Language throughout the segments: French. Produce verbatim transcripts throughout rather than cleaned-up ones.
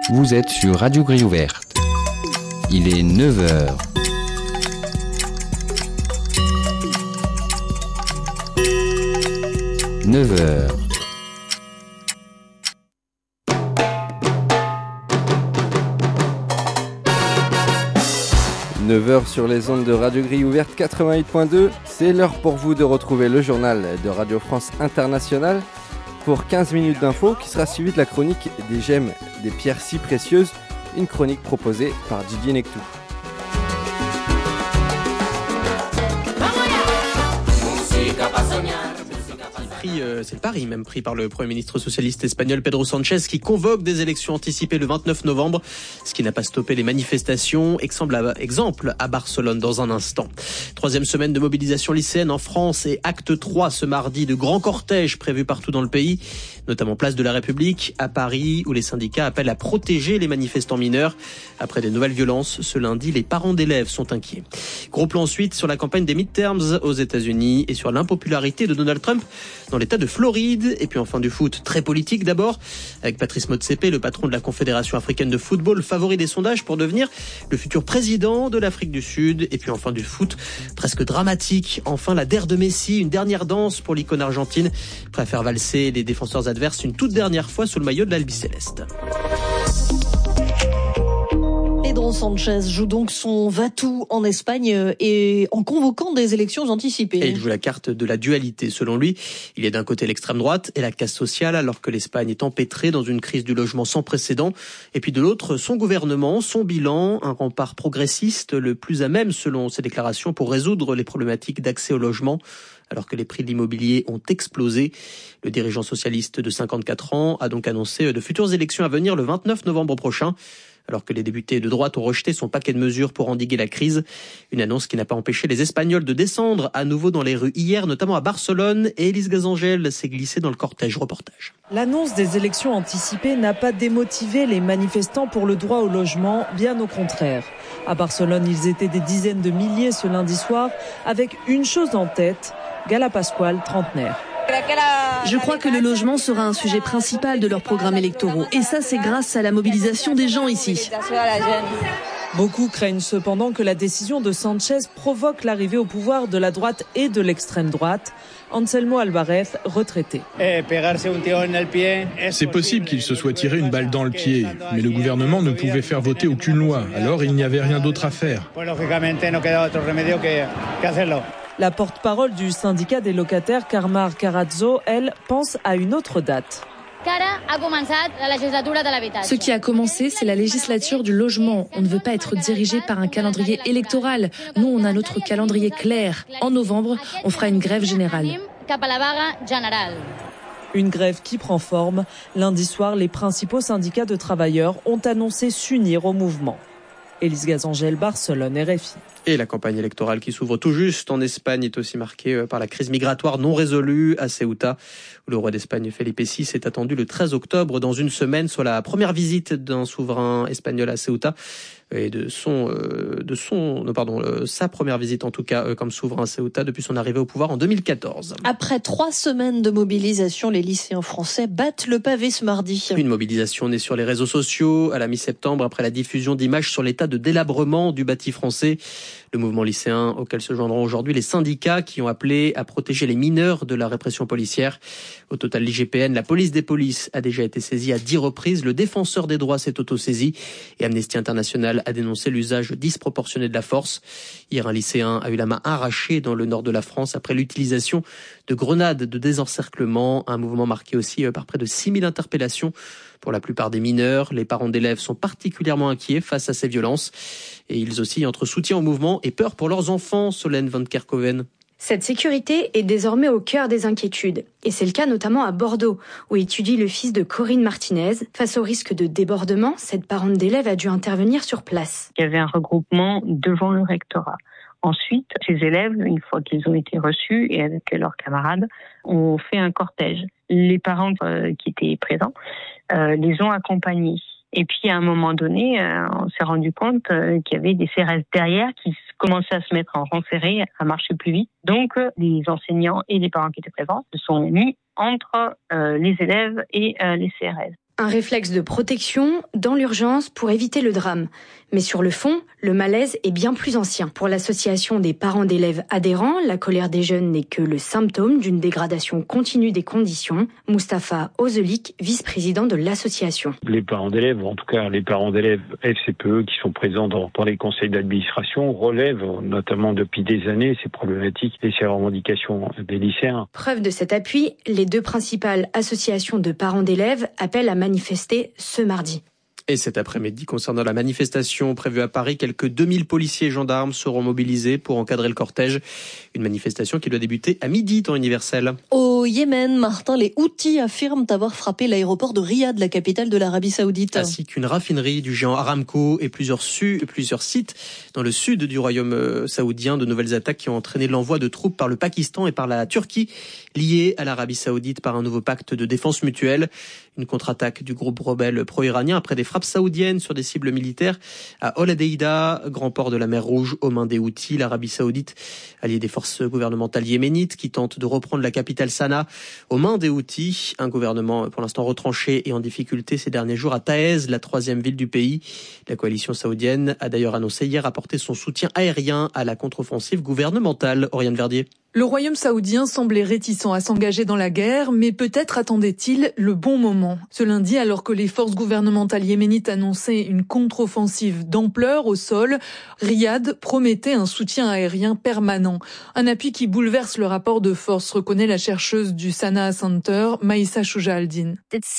Vous êtes sur Radio Grille Ouverte. Il est neuf heures. neuf heures. neuf heures sur les ondes de Radio Grille Ouverte quatre-vingt-huit point deux. C'est l'heure pour vous de retrouver le journal de Radio France Internationale pour quinze minutes d'infos qui sera suivi de la chronique des gemmes des pierres si précieuses, une chronique proposée par Didier Nectou. Euh, c'est le pari même pris par le Premier ministre socialiste espagnol Pedro Sánchez qui convoque des élections anticipées le vingt-neuf novembre, ce qui n'a pas stoppé les manifestations. Exemple à, exemple à Barcelone dans un instant. Troisième semaine de mobilisation lycéenne en France et acte trois ce mardi de grands cortèges prévus partout dans le pays, notamment place de la République à Paris où les syndicats appellent à protéger les manifestants mineurs. Après des nouvelles violences, ce lundi, les parents d'élèves sont inquiets. Gros plan ensuite sur la campagne des midterms aux États-Unis et sur l'impopularité de Donald Trump dans l'état de Floride. Et puis en fin du foot, très politique d'abord, avec Patrice Motsepe, le patron de la Confédération africaine de football, favori des sondages pour devenir le futur président de l'Afrique du Sud. Et puis en fin du foot, presque dramatique, enfin la D E R de Messi, une dernière danse pour l'icône argentine, prêt à faire valser les défenseurs adverses une toute dernière fois sous le maillot de l'Albiceleste. Pedro Sánchez joue donc son va-tout en Espagne et en convoquant des élections anticipées. Et il joue la carte de la dualité. Selon lui, il est d'un côté l'extrême droite et la casse sociale, alors que l'Espagne est empêtrée dans une crise du logement sans précédent. Et puis de l'autre, son gouvernement, son bilan, un rempart progressiste, le plus à même, selon ses déclarations, pour résoudre les problématiques d'accès au logement. Alors que les prix de l'immobilier ont explosé. Le dirigeant socialiste de cinquante-quatre ans a donc annoncé de futures élections à venir le vingt-neuf novembre prochain. Alors que les députés de droite ont rejeté son paquet de mesures pour endiguer la crise. Une annonce qui n'a pas empêché les Espagnols de descendre à nouveau dans les rues hier, notamment à Barcelone. Et Élise Gazangel s'est glissée dans le cortège. Reportage. L'annonce des élections anticipées n'a pas démotivé les manifestants pour le droit au logement, bien au contraire. À Barcelone, ils étaient des dizaines de milliers ce lundi soir, avec une chose en tête, Gala Pascual, trentenaire. Je crois que le logement sera un sujet principal de leurs programmes électoraux. Et ça, c'est grâce à la mobilisation des gens ici. Beaucoup craignent cependant que la décision de Sánchez provoque l'arrivée au pouvoir de la droite et de l'extrême droite. Anselmo Alvarez, retraité. C'est possible qu'il se soit tiré une balle dans le pied, mais le gouvernement ne pouvait faire voter aucune loi, alors il n'y avait rien d'autre à faire. La porte-parole du syndicat des locataires, Carmar Carazzo, elle, pense à une autre date. Ce qui a commencé, c'est la législature du logement. On ne veut pas être dirigé par un calendrier électoral. Nous, on a notre calendrier clair. En novembre, on fera une grève générale. Une grève qui prend forme. Lundi soir, les principaux syndicats de travailleurs ont annoncé s'unir au mouvement. Élise Gazangel, Barcelone, R F I. Et la campagne électorale qui s'ouvre tout juste en Espagne est aussi marquée par la crise migratoire non résolue à Ceuta, où le roi d'Espagne Felipe six est attendu le treize octobre dans une semaine, soit la première visite d'un souverain espagnol à Ceuta et de son, euh, de son, non, pardon, euh, sa première visite en tout cas euh, comme souverain à Ceuta depuis son arrivée au pouvoir en deux mille quatorze. Après trois semaines de mobilisation, les lycéens français battent le pavé ce mardi. Une mobilisation née sur les réseaux sociaux à la mi-septembre après la diffusion d'images sur l'état de délabrement du bâti français. Le mouvement lycéen auquel se joindront aujourd'hui les syndicats qui ont appelé à protéger les mineurs de la répression policière. Au total, l'I G P N, la police des polices, a déjà été saisie à dix reprises. Le défenseur des droits s'est autosaisi et Amnesty International a dénoncé l'usage disproportionné de la force. Hier, un lycéen a eu la main arrachée dans le nord de la France après l'utilisation de grenades de désencerclement. Un mouvement marqué aussi par près de six mille interpellations pour la plupart des mineurs. Les parents d'élèves sont particulièrement inquiets face à ces violences et ils oscillent entre soutien au mouvement et peur pour leurs enfants. Solène Van Kerkhoven. Cette sécurité est désormais au cœur des inquiétudes. Et c'est le cas notamment à Bordeaux, où étudie le fils de Corinne Martinez. Face au risque de débordement, cette parente d'élève a dû intervenir sur place. Il y avait un regroupement devant le rectorat. Ensuite, ces élèves, une fois qu'ils ont été reçus et avec leurs camarades, ont fait un cortège. Les parents euh, qui étaient présents euh, les ont accompagnés. Et puis, à un moment donné, euh, on s'est rendu compte euh, qu'il y avait des C R S derrière qui commençaient à se mettre en rang serré, à marcher plus vite. Donc, euh, les enseignants et les parents qui étaient présents se sont mis entre euh, les élèves et euh, les C R S. Un réflexe de protection dans l'urgence pour éviter le drame. Mais sur le fond, le malaise est bien plus ancien. Pour l'association des parents d'élèves adhérents, la colère des jeunes n'est que le symptôme d'une dégradation continue des conditions. Mustapha Ozelik, vice-président de l'association. Les parents d'élèves, ou en tout cas les parents d'élèves F C P E qui sont présents dans, dans les conseils d'administration, relèvent notamment depuis des années ces problématiques et ces revendications des lycéens. Preuve de cet appui, les deux principales associations de parents d'élèves appellent à manifester ce mardi. Et cet après-midi, concernant la manifestation prévue à Paris, quelques deux mille policiers et gendarmes seront mobilisés pour encadrer le cortège. Une manifestation qui doit débuter à midi, temps universel. Au Yémen, Martin, les Houthis affirment avoir frappé l'aéroport de Riyad, la capitale de l'Arabie Saoudite. Ainsi qu'une raffinerie du géant Aramco et plusieurs, su- plusieurs sites dans le sud du royaume saoudien. De nouvelles attaques qui ont entraîné l'envoi de troupes par le Pakistan et par la Turquie, liées à l'Arabie Saoudite par un nouveau pacte de défense mutuelle. Une contre-attaque du groupe rebelle pro-iranien après des frappes saoudiennes sur des cibles militaires à Holadeida, grand port de la mer Rouge, aux mains des Houthis. L'Arabie Saoudite, alliée des forces gouvernementales yéménites qui tentent de reprendre la capitale Sanaa aux mains des Houthis. Un gouvernement pour l'instant retranché et en difficulté ces derniers jours à Taïz, la troisième ville du pays. La coalition saoudienne a d'ailleurs annoncé hier apporter son soutien aérien à la contre-offensive gouvernementale. Oriane Verdier. Le royaume saoudien semblait réticent à s'engager dans la guerre, mais peut-être attendait-il le bon moment. Ce lundi, alors que les forces gouvernementales yéménites annonçaient une contre-offensive d'ampleur au sol, Riyad promettait un soutien aérien permanent. Un appui qui bouleverse le rapport de force, reconnaît la chercheuse du Sanaa Center, Maïssa Chouja Aldine.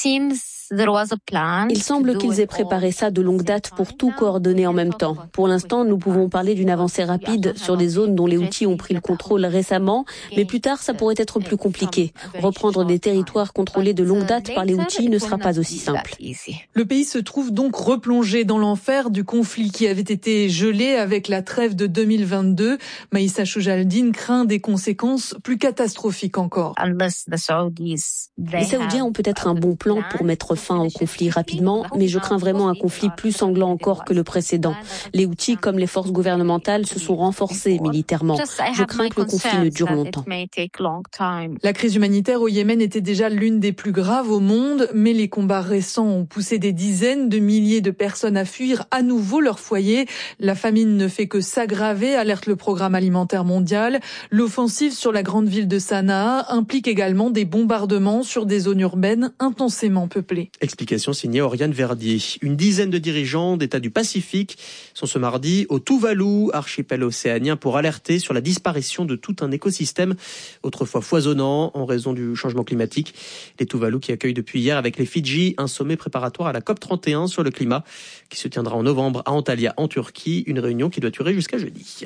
Il semble qu'ils aient préparé ça de longue date pour tout coordonner en même temps. Pour l'instant, nous pouvons parler d'une avancée rapide sur des zones dont les Houthis ont pris le contrôle récemment, mais plus tard, ça pourrait être plus compliqué. Reprendre des territoires contrôlés de longue date par les Houthis ne sera pas aussi simple. Le pays se trouve donc replongé dans l'enfer du conflit qui avait été gelé avec la trêve de deux mille vingt-deux. Maïssa Choujaldine craint des conséquences plus catastrophiques encore. Les Saoudiens ont peut-être un bon plan pour mettre fin au conflit rapidement, mais je crains vraiment un conflit plus sanglant encore que le précédent. Les Houthis, comme les forces gouvernementales, se sont renforcés militairement. Je crains que le conflit ne dure longtemps. La crise humanitaire au Yémen était déjà l'une des plus graves au monde, mais les combats récents ont poussé des dizaines de milliers de personnes à fuir à nouveau leur foyer. La famine ne fait que s'aggraver, alerte le Programme alimentaire mondial. L'offensive sur la grande ville de Sanaa implique également des bombardements sur des zones urbaines intensément peuplées. Explication signée Oriane Verdier. Une dizaine de dirigeants d'États du Pacifique sont ce mardi au Tuvalu, archipel océanien, pour alerter sur la disparition de tout un écosystème autrefois foisonnant en raison du changement climatique. Les Tuvalu qui accueillent depuis hier avec les Fidji un sommet préparatoire à la COP trente et un sur le climat qui se tiendra en novembre à Antalya en Turquie, une réunion qui doit durer jusqu'à jeudi.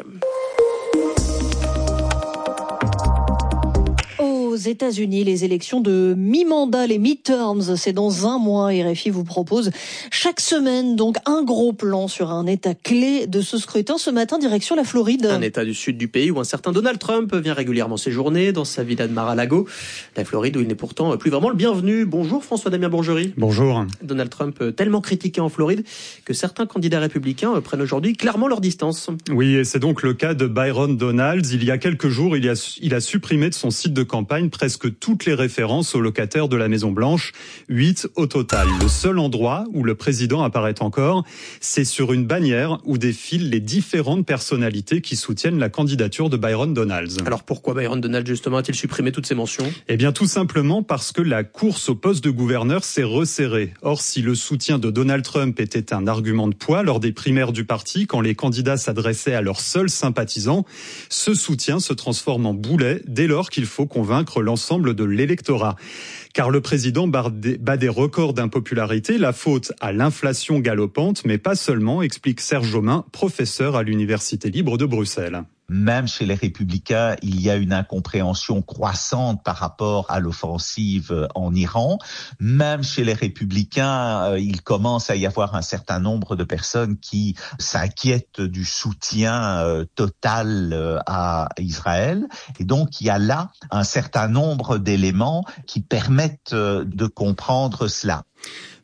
Aux États-Unis, les élections de mi-mandat, les midterms, c'est dans un mois. R F I vous propose chaque semaine donc un gros plan sur un État clé de ce scrutin. Ce matin, direction la Floride. Un État du sud du pays où un certain Donald Trump vient régulièrement séjourner dans sa villa de Mar-a-Lago. La Floride où il n'est pourtant plus vraiment le bienvenu. Bonjour François-Damien Bourgerie. Bonjour. Donald Trump tellement critiqué en Floride que certains candidats républicains prennent aujourd'hui clairement leur distance. Oui, et c'est donc le cas de Byron Donalds. Il y a quelques jours, il a, il a supprimé de son site de campagne presque toutes les références aux locataires de la Maison-Blanche, huit au total. Le seul endroit où le président apparaît encore, c'est sur une bannière où défilent les différentes personnalités qui soutiennent la candidature de Byron Donalds. Alors pourquoi Byron Donalds justement a-t-il supprimé toutes ces mentions ? Eh bien tout simplement parce que la course au poste de gouverneur s'est resserrée. Or, si le soutien de Donald Trump était un argument de poids lors des primaires du parti, quand les candidats s'adressaient à leurs seuls sympathisants, ce soutien se transforme en boulet dès lors qu'il faut convaincre l'ensemble de l'électorat. Car le président bat des records d'impopularité, la faute à l'inflation galopante, mais pas seulement, explique Serge Jaumin, professeur à l'Université libre de Bruxelles. Même chez les Républicains, il y a une incompréhension croissante par rapport à l'offensive en Iran. Même chez les Républicains, il commence à y avoir un certain nombre de personnes qui s'inquiètent du soutien total à Israël. Et donc, il y a là un certain nombre d'éléments qui permettent de comprendre cela.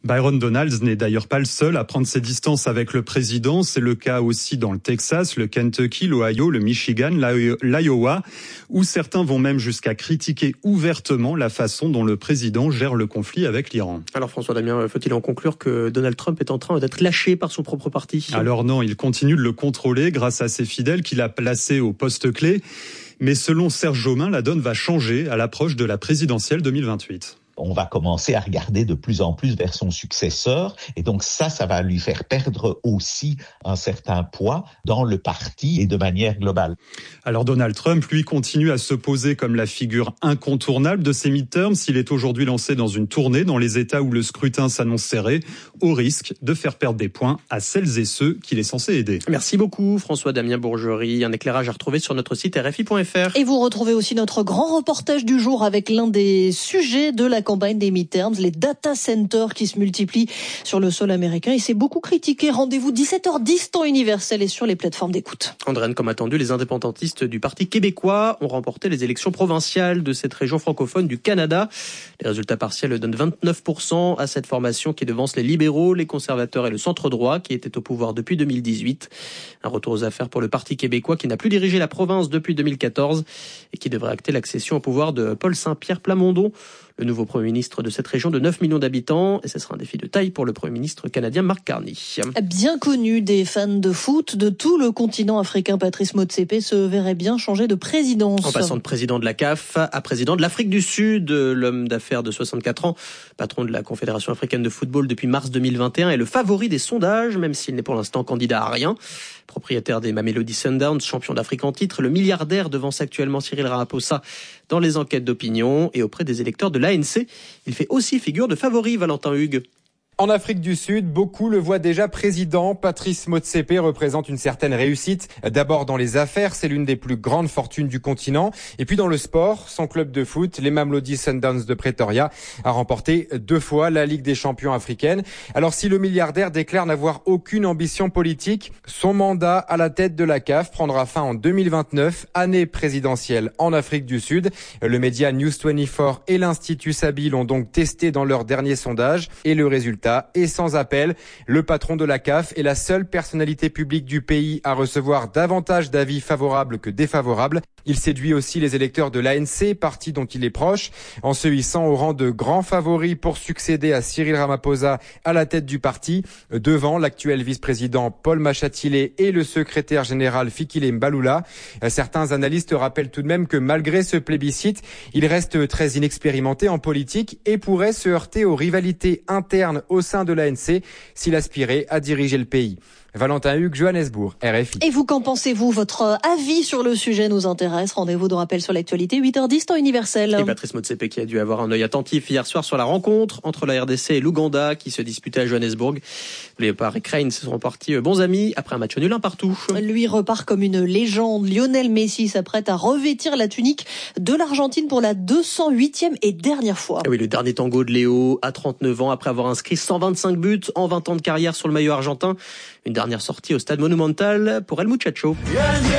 Byron Donalds n'est d'ailleurs pas le seul à prendre ses distances avec le président. C'est le cas aussi dans le Texas, le Kentucky, l'Ohio, le Michigan, l'Iowa, où certains vont même jusqu'à critiquer ouvertement la façon dont le président gère le conflit avec l'Iran. Alors François Damien, faut-il en conclure que Donald Trump est en train d'être lâché par son propre parti ? Alors non, il continue de le contrôler grâce à ses fidèles qu'il a placés au poste clé. Mais selon Serge Jaumin, la donne va changer à l'approche de la présidentielle deux mille vingt-huit. On va commencer à regarder de plus en plus vers son successeur et donc ça, ça va lui faire perdre aussi un certain poids dans le parti et de manière globale. Alors Donald Trump, lui, continue à se poser comme la figure incontournable de ces midterms. Il est aujourd'hui lancé dans une tournée dans les États où le scrutin s'annonce serré, au risque de faire perdre des points à celles et ceux qu'il est censé aider. Merci beaucoup François-Damien Bourgerie. Un éclairage à retrouver sur notre site R F I point F R. Et vous retrouvez aussi notre grand reportage du jour avec l'un des sujets de la campagne des midterms, les data centers qui se multiplient sur le sol américain. Et c'est beaucoup critiqué. Rendez-vous dix-sept heures dix temps universel et sur les plateformes d'écoute. Andréane, comme attendu, les indépendantistes du Parti québécois ont remporté les élections provinciales de cette région francophone du Canada. Les résultats partiels donnent vingt-neuf pour cent à cette formation qui devance les libéraux, les conservateurs et le centre-droit qui étaient au pouvoir depuis deux mille dix-huit. Un retour aux affaires pour le Parti québécois qui n'a plus dirigé la province depuis deux mille quatorze et qui devrait acter l'accession au pouvoir de Paul Saint-Pierre Plamondon, le nouveau Premier ministre de cette région de neuf millions d'habitants. Et ce sera un défi de taille pour le Premier ministre canadien Mark Carney. Bien connu des fans de foot de tout le continent africain, Patrice Motsepe se verrait bien changer de présidence. En passant de président de la C A F à président de l'Afrique du Sud, l'homme d'affaires de soixante-quatre ans, patron de la Confédération africaine de football depuis mars deux mille vingt et un, est le favori des sondages, même s'il n'est pour l'instant candidat à rien. Propriétaire des Mamelodi Sundowns, champion d'Afrique en titre, le milliardaire devance actuellement Cyril Ramaphosa dans les enquêtes d'opinion et auprès des électeurs de l'A N C. Il fait aussi figure de favori, Valentin Hugues. En Afrique du Sud, beaucoup le voient déjà président. Patrice Motsepe représente une certaine réussite. D'abord dans les affaires, c'est l'une des plus grandes fortunes du continent. Et puis dans le sport, son club de foot, les Mamelodi Sundowns de Pretoria, a remporté deux fois la Ligue des champions africaine. Alors si le milliardaire déclare n'avoir aucune ambition politique, son mandat à la tête de la C A F prendra fin en deux mille vingt-neuf, année présidentielle en Afrique du Sud. Le média News vingt-quatre et l'Institut Sabi l'ont donc testé dans leur dernier sondage et le résultat et sans appel. Le patron de la C A F est la seule personnalité publique du pays à recevoir davantage d'avis favorables que défavorables. Il séduit aussi les électeurs de l'A N C, parti dont il est proche, en se hissant au rang de grand favori pour succéder à Cyril Ramaphosa à la tête du parti, devant l'actuel vice-président Paul Machatilé et le secrétaire général Fikile Mbalula. Certains analystes rappellent tout de même que malgré ce plébiscite, il reste très inexpérimenté en politique et pourrait se heurter aux rivalités internes au sein de l'A N C s'il aspirait à diriger le pays. Valentin Hugues, Johannesburg, R F I. Et vous, qu'en pensez-vous? Votre avis sur le sujet nous intéresse. Rendez-vous de rappel sur l'actualité, huit heures dix, temps universel. Et Patrice Motsepe qui a dû avoir un œil attentif hier soir sur la rencontre entre la R D C et l'Ouganda qui se disputait à Johannesburg. Léopard et Crane se sont partis bons amis après un match nul un partout. Lui repart comme une légende. Lionel Messi s'apprête à revêtir la tunique de l'Argentine pour la deux cent huitième et dernière fois. Et oui, le dernier tango de Léo à trente-neuf ans après avoir inscrit cent vingt-cinq buts en vingt ans de carrière sur le maillot argentin. Une dernière sortie au stade Monumental pour El Muchacho.